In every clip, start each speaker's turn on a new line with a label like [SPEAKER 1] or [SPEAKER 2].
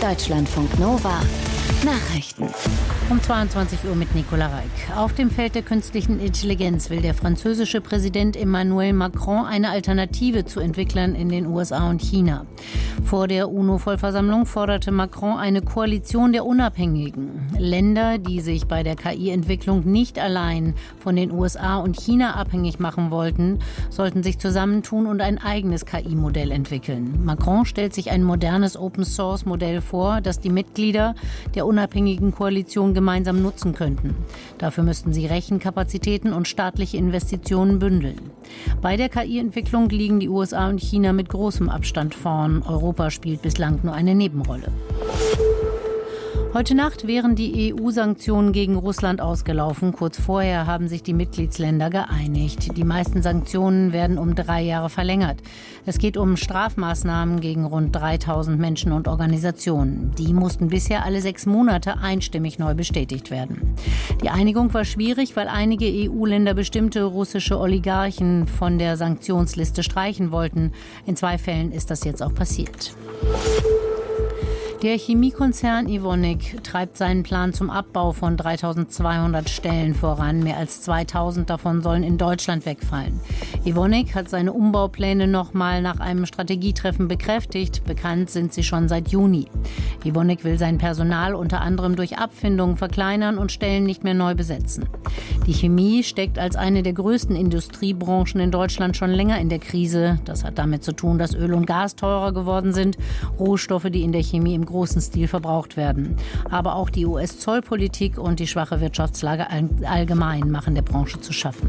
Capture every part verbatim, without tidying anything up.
[SPEAKER 1] Deutschlandfunk Nova Nachrichten.
[SPEAKER 2] Um zweiundzwanzig Uhr mit Nicola Reik. Auf dem Feld der künstlichen Intelligenz will der französische Präsident Emmanuel Macron eine Alternative zu Entwicklern in den U S A und China. Vor der UNO-Vollversammlung forderte Macron eine Koalition der Unabhängigen. Länder, die sich bei der K I-Entwicklung nicht allein von den U S A und China abhängig machen wollten, sollten sich zusammentun und ein eigenes K I-Modell entwickeln. Macron stellt sich ein modernes Open-Source-Modell vor, das die Mitglieder der unabhängigen Koalition gemeinsam nutzen könnten. Dafür müssten sie Rechenkapazitäten und staatliche Investitionen bündeln. Bei der K I-Entwicklung liegen die U S A und China mit großem Abstand vorn. Europa spielt bislang nur eine Nebenrolle. Heute Nacht wären die E U-Sanktionen gegen Russland ausgelaufen. Kurz vorher haben sich die Mitgliedsländer geeinigt. Die meisten Sanktionen werden um drei Jahre verlängert. Es geht um Strafmaßnahmen gegen rund dreitausend Menschen und Organisationen. Die mussten bisher alle sechs Monate einstimmig neu bestätigt werden. Die Einigung war schwierig, weil einige E U-Länder bestimmte russische Oligarchen von der Sanktionsliste streichen wollten. In zwei Fällen ist das jetzt auch passiert. Der Chemiekonzern Evonik treibt seinen Plan zum Abbau von dreitausendzweihundert Stellen voran. Mehr als zweitausend davon sollen in Deutschland wegfallen. Evonik hat seine Umbaupläne noch mal nach einem Strategietreffen bekräftigt. Bekannt sind sie schon seit Juni. Evonik will sein Personal unter anderem durch Abfindungen verkleinern und Stellen nicht mehr neu besetzen. Die Chemie steckt als eine der größten Industriebranchen in Deutschland schon länger in der Krise. Das hat damit zu tun, dass Öl und Gas teurer geworden sind. Rohstoffe, die in der Chemie im großen Stil verbraucht werden. Aber auch die U S-Zollpolitik und die schwache Wirtschaftslage allgemein machen der Branche zu schaffen.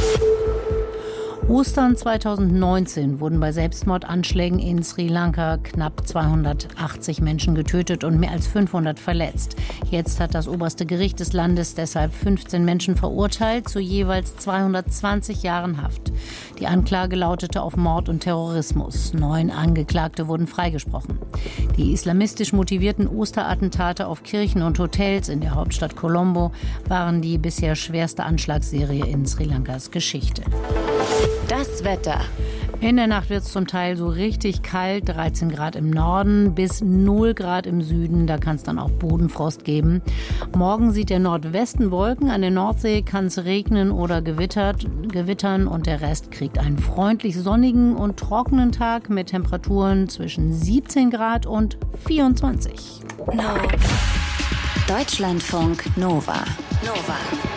[SPEAKER 2] Ostern zweitausendneunzehn wurden bei Selbstmordanschlägen in Sri Lanka knapp zweihundertachtzig Menschen getötet und mehr als fünfhundert verletzt. Jetzt hat das oberste Gericht des Landes deshalb fünfzehn Menschen verurteilt zu jeweils zweihundertzwanzig Jahren Haft. Die Anklage lautete auf Mord und Terrorismus. Neun Angeklagte wurden freigesprochen. Die islamistisch motivierten Osterattentate auf Kirchen und Hotels in der Hauptstadt Colombo waren die bisher schwerste Anschlagsserie in Sri Lankas Geschichte.
[SPEAKER 1] Das Wetter.
[SPEAKER 2] In der Nacht wird es zum Teil so richtig kalt, dreizehn Grad im Norden bis null Grad im Süden. Da kann es dann auch Bodenfrost geben. Morgen sieht der Nordwesten Wolken. An der Nordsee kann es regnen oder gewittert, gewittern und der Rest kriegt einen freundlich sonnigen und trockenen Tag mit Temperaturen zwischen siebzehn Grad und vierundzwanzig.
[SPEAKER 1] No. Deutschlandfunk Nova. Nova.